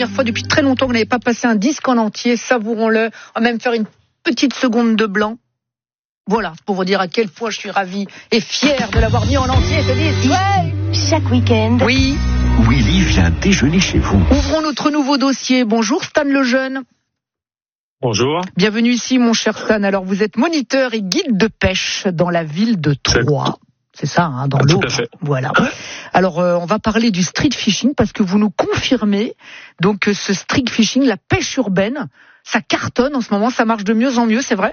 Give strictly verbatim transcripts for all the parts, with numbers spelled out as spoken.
Première fois depuis très longtemps que vous n'avez pas passé un disque en entier, savourons-le. On va même faire une petite seconde de blanc. Voilà, pour vous dire à quel point je suis ravie et fière de l'avoir mis en entier, ce disque. Ouais. Chaque week-end. Oui. Willy vient déjeuner chez vous. Ouvrons notre nouveau dossier. Bonjour Stan Lejeune. Bonjour. Bienvenue ici mon cher Stan. Alors vous êtes moniteur et guide de pêche dans la ville de Troyes. C'est ça, hein, dans ah, l'eau. Tout à fait. Voilà. Alors, euh, on va parler du street fishing parce que vous nous confirmez donc que ce street fishing, la pêche urbaine, ça cartonne en ce moment, ça marche de mieux en mieux, c'est vrai ?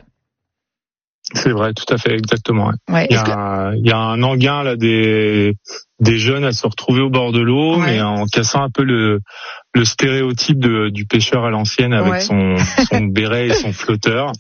C'est vrai, tout à fait, exactement. Ouais. Ouais. Il, y a un, il y a un engain là des des jeunes à se retrouver au bord de l'eau, ouais. mais en cassant un peu le le stéréotype de, du pêcheur à l'ancienne avec ouais. son son béret et son flotteur.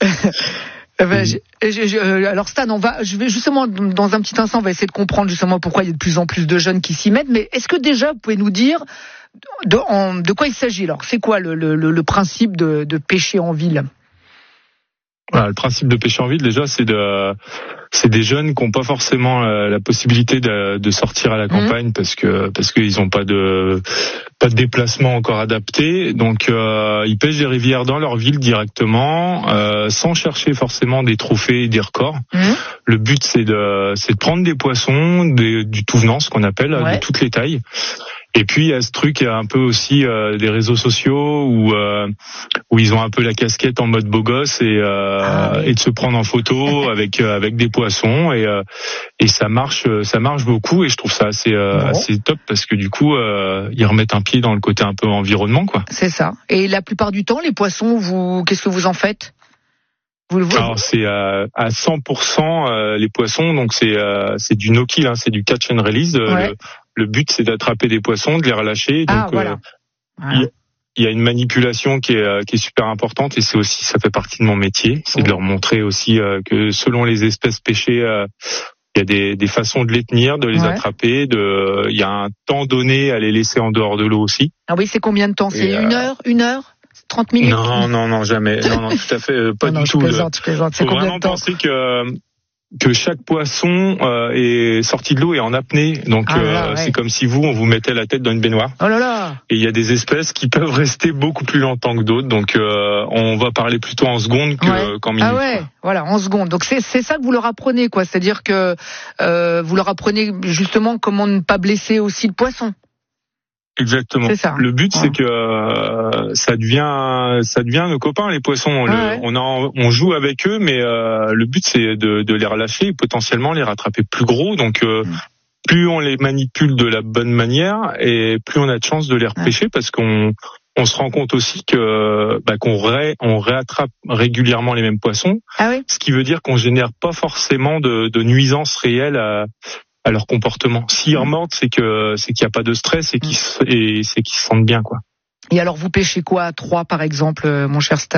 Ben, je, je, je, alors Stan, on va, je vais justement dans un petit instant, on va essayer de comprendre justement pourquoi il y a de plus en plus de jeunes qui s'y mettent. Mais est-ce que déjà vous pouvez nous dire de, en, de quoi il s'agit ? Alors, c'est quoi le, le, le principe de, de pêcher en ville ? Voilà, le principe de pêcher en ville, déjà, c'est de, c'est des jeunes qui n'ont pas forcément la, la possibilité de, de sortir à la campagne mmh. parce que parce qu'ils n'ont pas de pas de déplacement encore adapté. Donc, euh, ils pêchent des rivières dans leur ville directement, euh, sans chercher forcément des trophées et des records. Mmh. Le but, c'est de c'est de prendre des poissons, des, du tout venant, ce qu'on appelle, ouais. de toutes les tailles. Et puis il y a ce truc, il y a un peu aussi euh, des réseaux sociaux où euh, où ils ont un peu la casquette en mode beau gosse et euh, ah, oui. et de se prendre en photo avec euh, avec des poissons et euh, et ça marche ça marche beaucoup et je trouve ça assez euh, bon. assez top parce que du coup euh, ils remettent un pied dans le côté un peu environnement quoi. C'est ça. Et la plupart du temps les poissons, vous qu'est-ce que vous en faites ? Vous le voyez ? Alors c'est à, à cent pour cent euh, les poissons, donc c'est euh, c'est du no kill, hein, c'est du catch and release. Euh, ouais. le, le but c'est d'attraper des poissons, de les relâcher. Donc ah, voilà. euh, voilà. il, il y a une manipulation qui est qui est super importante et c'est aussi ça fait partie de mon métier, c'est ouais. de leur montrer aussi euh, que selon les espèces pêchées, euh, il y a des, des façons de les tenir, de les ouais. attraper. De il y a un temps donné à les laisser en dehors de l'eau aussi. Ah oui, c'est combien de temps ? C'est et une euh, heure, une heure ? trente minutes ? Non, non, non, jamais. Non, non, tout à fait, pas non, du je tout. Plaisante, je plaisante. C'est faut combien vraiment de temps ? penser que que chaque poisson euh, est sorti de l'eau et en apnée. Donc ah là, euh, ouais. c'est comme si vous, on vous mettait la tête dans une baignoire. Oh là là ! Et il y a des espèces qui peuvent rester beaucoup plus longtemps que d'autres. Donc euh, on va parler plutôt en secondes que, ouais. qu'en minutes. Ah ouais, quoi. Voilà, en secondes. Donc c'est c'est ça que vous leur apprenez, quoi. C'est-à-dire que euh, vous leur apprenez justement comment ne pas blesser aussi le poisson. Exactement. C'est ça. Le but, ouais. c'est que euh, ça devient, ça devient nos copains, les poissons. On, ouais, le, ouais. on, en, on joue avec eux, mais euh, le but, c'est de, de les relâcher et potentiellement les rattraper plus gros. Donc, euh, mmh. plus on les manipule de la bonne manière et plus on a de chances de les repêcher ouais. parce qu'on on se rend compte aussi que bah, qu'on ré, on réattrape régulièrement les mêmes poissons. Ah oui. Ce qui veut dire qu'on génère pas forcément de, de nuisances réelles à à leur comportement. S'ils remontent, c'est que c'est qu'il n'y a pas de stress et qu'ils et c'est qu'ils se sentent bien, quoi. Et alors vous pêchez quoi à Troyes, par exemple, mon cher Stan ?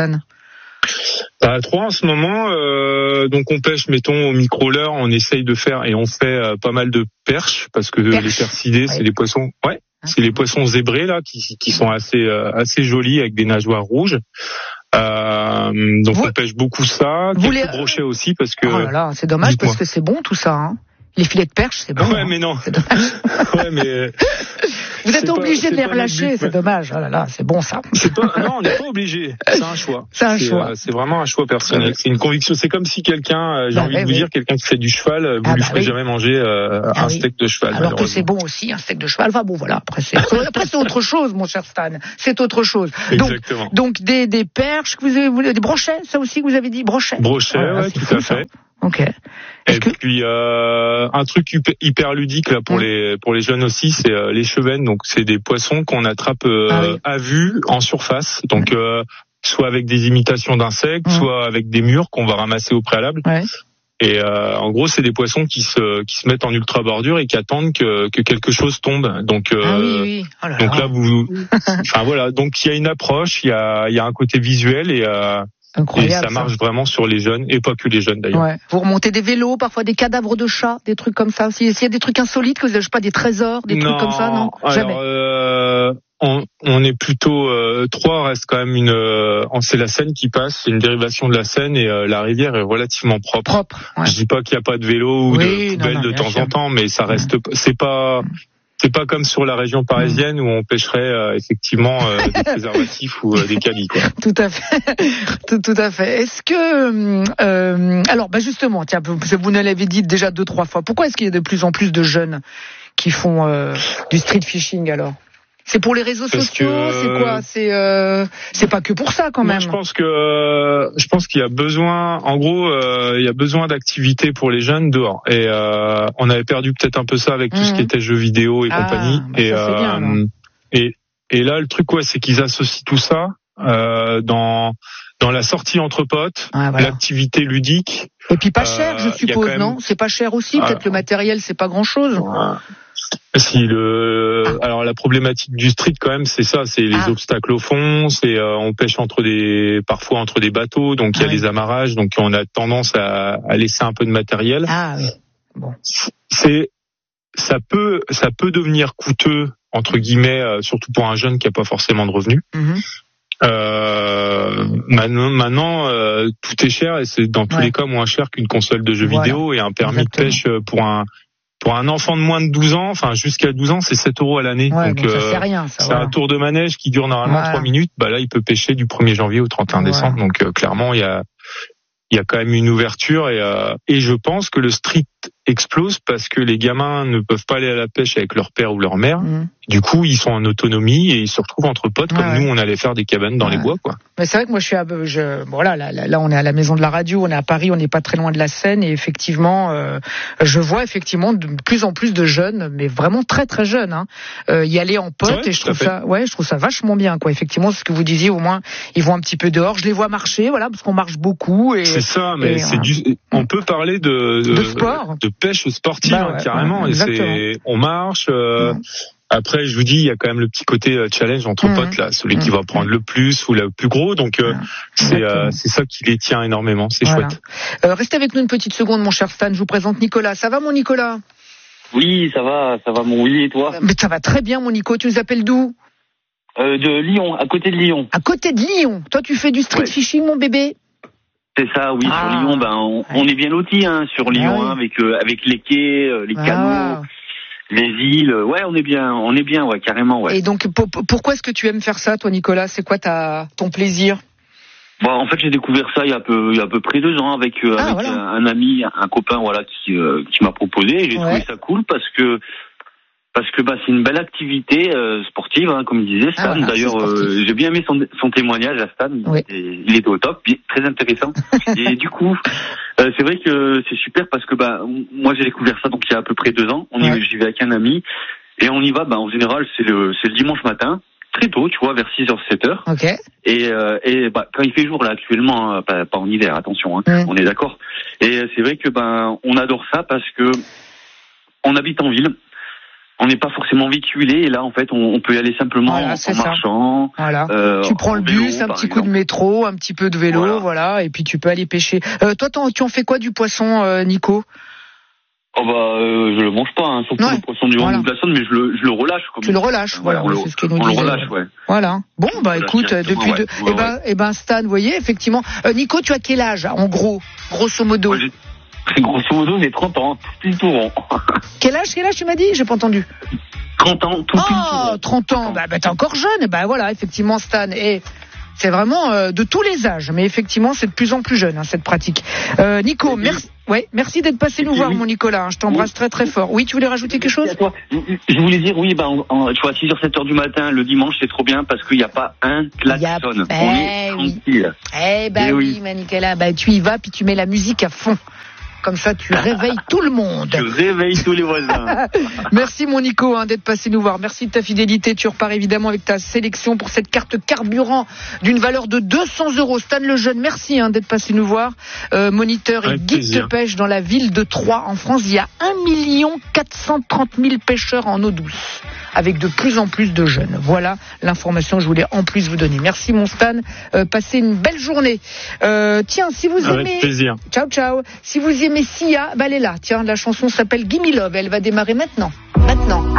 Bah, à Troyes en ce moment, euh, donc on pêche, mettons au micro-leurre, on essaye de faire et on fait euh, pas mal de perches parce que Perche. les percidés, ouais. c'est les poissons, ouais, hein c'est les poissons zébrés là qui qui sont assez euh, assez jolis avec des nageoires rouges. Euh, donc vous, on pêche beaucoup ça, quelques les... brochets aussi parce que. Oh là là, c'est dommage Dites-moi. parce que c'est bon tout ça. Hein. Les filets de perche, c'est bon. Ouais, hein. mais non. C'est dommage. ouais, mais. Vous êtes c'est obligé pas, de les relâcher, c'est dommage. Oh là là, c'est bon ça. C'est pas, non, on n'est pas obligé. C'est un choix. C'est un c'est, choix. Euh, c'est vraiment un choix personnel. C'est une conviction. C'est comme si quelqu'un, euh, j'ai bah, envie bah, de vous oui. dire, quelqu'un qui fait du cheval, vous ah, lui bah, ferez oui. jamais manger euh, ah, un oui. steak de cheval. Alors que c'est bon aussi, un steak de cheval. Enfin bon, voilà. Après c'est, après c'est autre chose, mon cher Stan. C'est autre chose. Donc, Exactement. Donc des des perches que vous avez, vous, des brochets, ça aussi que vous avez dit, brochets. Brochets, voilà, ouais, tout fou, à fait. Ça. Ok. Est-ce et que... puis euh, un truc hyper ludique là pour mmh. les pour les jeunes aussi, c'est euh, les chevennes. Donc c'est des poissons qu'on attrape euh, ah oui. à vue en surface. Donc mmh. euh, soit avec des imitations d'insectes, mmh. soit avec des murs qu'on va ramasser au préalable. Ouais. Et euh, en gros, c'est des poissons qui se qui se mettent en ultra bordure et qui attendent que que quelque chose tombe. Donc euh, ah oui, oui. Oh là donc là, là vous, enfin voilà. Donc il y a une approche, il y a il y a un côté visuel et euh, Incroyable, et ça marche ça. vraiment sur les jeunes et pas que les jeunes d'ailleurs. Ouais. Vous remontez des vélos, parfois des cadavres de chats, des trucs comme ça. S'il y a des trucs insolites, que vous avez, je sais pas, des trésors, des non, trucs comme ça, non alors, jamais. Euh, on, on est plutôt euh, Troyes reste quand même une. Euh, c'est la Seine qui passe, c'est une dérivation de la Seine et euh, la rivière est relativement propre. Propre. Ouais. Je dis pas qu'il y a pas de vélo ou oui, de poubelle non, non, de temps sûr. en temps, mais ça reste. C'est pas. c'est pas comme sur la région parisienne où on pêcherait euh, effectivement euh, des préservatifs ou euh, des calis, quoi. Tout à fait, tout, tout à fait. Est-ce que, euh, alors, bah justement, tiens, vous, vous nous l'avez dit déjà deux, trois fois. Pourquoi est-ce qu'il y a de plus en plus de jeunes qui font euh, du street fishing alors? C'est pour les réseaux Parce sociaux, que... c'est quoi? C'est euh, c'est pas que pour ça quand même. Moi, je pense que euh, je pense qu'il y a besoin, en gros, euh, il y a besoin d'activités pour les jeunes dehors. Et euh, on avait perdu peut-être un peu ça avec tout mmh. ce qui était jeux vidéo et ah, compagnie. Bah et, ça, c'est euh, bien, et et là, le truc, ouais, c'est qu'ils associent tout ça euh, dans dans la sortie entre potes, ah, voilà. l'activité ludique. Et puis pas cher, euh, je suppose, même... non? C'est pas cher aussi. Ah, peut-être le matériel, c'est pas grand-chose. Ouais. Si le, ah. alors la problématique du street quand même, c'est ça, c'est les ah. obstacles au fond, c'est euh, on pêche entre des, parfois entre des bateaux, donc il ah, y a oui. des amarrages, donc on a tendance à, à laisser un peu de matériel. Ah oui. Bon. C'est, ça peut, ça peut devenir coûteux entre guillemets, euh, surtout pour un jeune qui a pas forcément de revenus. Mm-hmm. Euh, maintenant, maintenant euh, tout est cher et c'est dans tous ouais. les cas moins cher qu'une console de jeux voilà. vidéo et un permis Exactement. de pêche pour un Pour un enfant de moins de douze ans, enfin jusqu'à douze ans, c'est sept euros à l'année. Ouais, donc, donc ça euh, c'est rien. Ça, c'est voilà. un tour de manège qui dure normalement trois voilà. minutes. Bah là, il peut pêcher du premier janvier au trente et un décembre. Voilà. Donc euh, clairement, il y a il y a quand même une ouverture et euh, et je pense que le street explose parce que les gamins ne peuvent pas aller à la pêche avec leur père ou leur mère. Mmh. Du coup, ils sont en autonomie et ils se retrouvent entre potes comme ouais. nous, on allait faire des cabanes dans ouais. les bois, quoi. Mais c'est vrai que moi, je suis, à, je, voilà, là, là, là, on est à la Maison de la Radio, on est à Paris, on n'est pas très loin de la Seine et effectivement, euh, je vois effectivement de plus en plus de jeunes, mais vraiment très très jeunes, hein, euh, y aller en potes et je trouve ça, ouais, je trouve ça vachement bien, quoi. Effectivement, c'est ce que vous disiez, au moins, ils vont un petit peu dehors. Je les vois marcher, voilà, parce qu'on marche beaucoup. Et, c'est ça, mais et, c'est euh, du, on peut parler de de, de sport, de pêche sportive, bah ouais, hein, carrément. Ouais, et c'est, on marche. Euh, ouais. Après, je vous dis, il y a quand même le petit côté challenge entre mmh. potes là, celui mmh. qui va prendre le plus ou le plus gros. Donc euh, mmh. c'est euh, c'est ça qui les tient énormément. C'est voilà. chouette. Euh, restez avec nous une petite seconde, mon cher Stan. Je vous présente Nicolas. Ça va, mon Nicolas? Oui, ça va, ça va, mon oui. Et toi? Mais ça va très bien, mon Nico. Tu nous appelles d'où? euh, De Lyon, à côté de Lyon. À côté de Lyon. Toi, tu fais du street ouais. fishing, mon bébé? C'est ça, oui. Ah. Sur Lyon, ben on, ouais. on est bien lotis, hein, sur Lyon, ah, oui. hein, avec euh, avec les quais, euh, les ah. canaux. Les îles, ouais, on est bien, on est bien, ouais, carrément, ouais. Et donc, pour, pourquoi est-ce que tu aimes faire ça, toi, Nicolas? C'est quoi ta, ton plaisir? Bon, en fait, j'ai découvert ça il y a peu, il y a à peu près deux ans avec, euh, ah, avec voilà. un, un ami, un copain, voilà, qui, euh, qui m'a proposé. Et j'ai ouais. trouvé ça cool parce que, parce que bah c'est une belle activité euh, sportive, hein, comme il disait Stan. Ah, voilà, d'ailleurs, euh, j'ai bien aimé son, son témoignage à Stan. Oui. Et, il était au top, très intéressant. Et du coup. Euh, c'est vrai que c'est super parce que bah moi j'ai découvert ça donc il y a à peu près deux ans. On ouais. y, j'y vais avec un ami et on y va. Bah en général c'est le c'est le dimanche matin, très tôt, tu vois, vers six heures sept heures. Okay. Et euh, et bah quand il fait jour là actuellement, hein, pas, pas en hiver, attention, hein, mm. on est d'accord. Et c'est vrai que bah on adore ça parce que on habite en ville. On n'est pas forcément véhiculé et là en fait on, on peut y aller simplement voilà, en, en marchant. Voilà. Euh, tu prends le vélo, bus, un petit exemple. coup de métro, un petit peu de vélo, voilà, voilà et puis tu peux aller pêcher. Euh, toi, tu en fais quoi du poisson, euh, Nico? Oh bah euh, je le mange pas, hein, surtout ouais. le poisson du voilà. de la sonne, mais je le je le relâche. Comme tu le relâches, voilà. voilà c'est ce que nous on disait, le relâche, ouais. Voilà. Bon bah écoute, depuis ouais. deux, ouais, et ben ouais. et ben Stan, vous voyez effectivement. Euh, Nico, tu as quel âge en gros, grosso modo? Ouais, grosso modo, j'ai trente ans, tout tout rond. Quel âge, quel âge tu m'as dit? J'ai pas entendu. trente ans, tout Oh, trente ans, bah, bah t'es encore jeune, bah voilà, effectivement Stan, et c'est vraiment euh, de tous les âges, mais effectivement c'est de plus en plus jeune, hein, cette pratique. Euh, Nico, oui. merci, ouais, merci d'être passé nous oui. voir, mon Nicolas, hein, je t'embrasse oui. très très fort. Oui, tu voulais rajouter quelque chose? Je voulais dire, oui, bah, en, en, tu vois, six heures, sept heures du matin, le dimanche, c'est trop bien parce qu'il n'y a pas un klaxon. A... On eh est tranquille. Eh ben oui, oui. Nicolas, bah tu y vas, puis tu mets la musique à fond. Comme ça, tu réveilles tout le monde. Tu réveilles tous les voisins. Merci, mon Nico, hein, d'être passé nous voir. Merci de ta fidélité. Tu repars évidemment avec ta sélection pour cette carte carburant d'une valeur de deux cents euros. Stan Lejeune, merci hein, d'être passé nous voir. Euh, moniteur avec et guide plaisir. de pêche dans la ville de Troyes, en France. Il y a un million quatre cent trente mille pêcheurs en eau douce, avec de plus en plus de jeunes. Voilà l'information que je voulais en plus vous donner. Merci, mon Stan. Euh, passez une belle journée. Euh, tiens, si vous avec aimez... plaisir. Ciao, ciao. Si vous aimez Sia, bah elle est là. Tiens, la chanson s'appelle Gimme Love. Elle va démarrer maintenant. Maintenant.